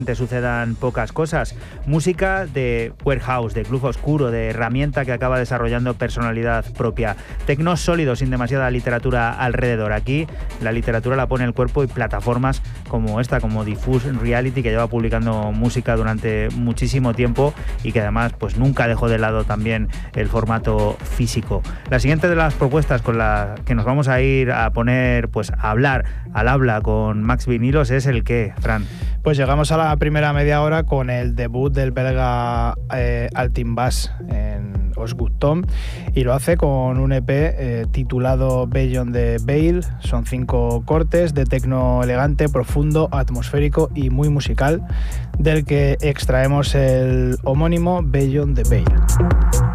te sucedan pocas cosas. Música de warehouse, de club oscuro, de herramienta que acaba desarrollando personalidad propia. Tecno sólido, sin demasiada literatura alrededor. Aquí la literatura la pone el cuerpo y plataformas como esta, como Diffuse Reality, que lleva publicando música durante muchísimo tiempo y que además pues nunca dejó de lado también el formato físico. La siguiente de las propuestas con la que nos vamos a ir a poner pues a hablar al habla con Max Vinilos es el que, Fran. Pues llegamos a la primera media hora con el debut del belga Altin Bass en Osgood Tom, y lo hace con un EP titulado Beyond the Veil. Son 5 cortes de tecno elegante, profundo, atmosférico y muy musical, del que extraemos el homónimo Beyond the Veil.